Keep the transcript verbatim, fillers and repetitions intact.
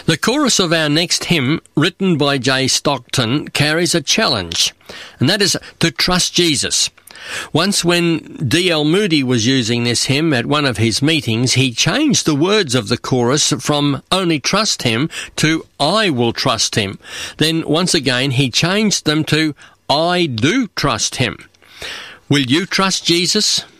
The chorus of our next hymn, written by J. Stockton, carries a challenge, and that is to trust Jesus. Once when D L Moody was using this hymn at one of his meetings, he changed the words of the chorus from only trust him to I will trust him. Then once again he changed them to I do trust him. Will you trust Jesus?